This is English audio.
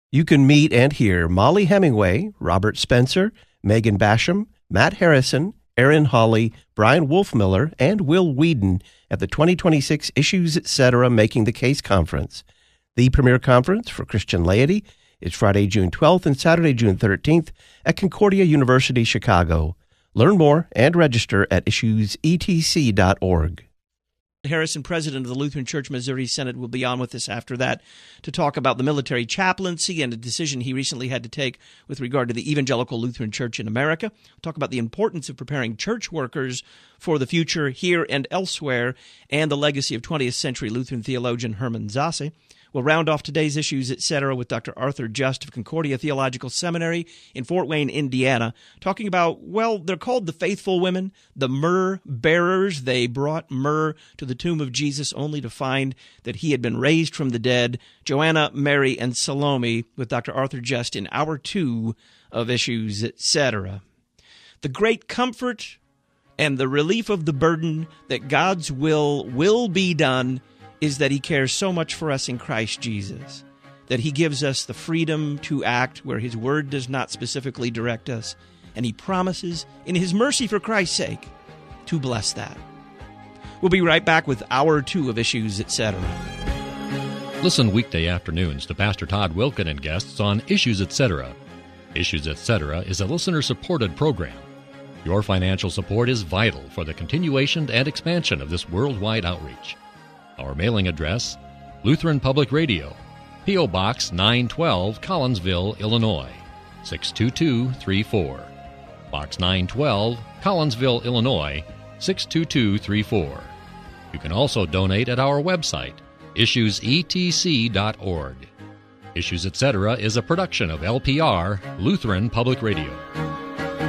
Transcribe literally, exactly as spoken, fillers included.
You can meet and hear Molly Hemingway, Robert Spencer, Megan Basham, Matt Harrison, Aaron Hawley, Brian Wolfmiller, and Will Whedon at the twenty twenty-six Issues Etc. Making the Case Conference. The premier conference for Christian laity is Friday, June twelfth and Saturday, June thirteenth at Concordia University, Chicago. Learn more and register at issues e t c dot org. Harrison, president of the Lutheran Church Missouri Synod, will be on with us after that to talk about the military chaplaincy and a decision he recently had to take with regard to the Evangelical Lutheran Church in America. We'll talk about the importance of preparing church workers for the future here and elsewhere, and the legacy of twentieth century Lutheran theologian Hermann Sasse. We'll round off today's Issues, et cetera, with Doctor Arthur Just of Concordia Theological Seminary in Fort Wayne, Indiana, talking about, well, they're called the faithful women, the myrrh bearers. They brought myrrh to the tomb of Jesus only to find that he had been raised from the dead. Joanna, Mary, and Salome with Doctor Arthur Just in Hour two of Issues, et cetera. The great comfort and the relief of the burden that God's will will be done is that he cares so much for us in Christ Jesus, that he gives us the freedom to act where his word does not specifically direct us, and he promises, in his mercy for Christ's sake, to bless that. We'll be right back with Hour two of Issues, et cetera. Listen weekday afternoons to Pastor Todd Wilken and guests on Issues, et cetera. Issues, et cetera is a listener-supported program. Your financial support is vital for the continuation and expansion of this worldwide outreach. Our mailing address, Lutheran Public Radio, P O. Box nine twelve, Collinsville, Illinois, six two two three four. Box nine twelve, Collinsville, Illinois, six two two three four. You can also donate at our website, issues e t c dot org. Issues, et cetera is a production of L P R, Lutheran Public Radio.